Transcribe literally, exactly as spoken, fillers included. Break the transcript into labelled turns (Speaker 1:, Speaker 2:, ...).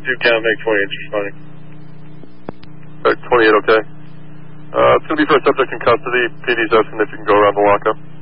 Speaker 1: two count, make twenty-eight responding.
Speaker 2: Alright, twenty-eight, okay. Uh, it's going to be for a subject in custody. P D's asking if you can go around the lockup.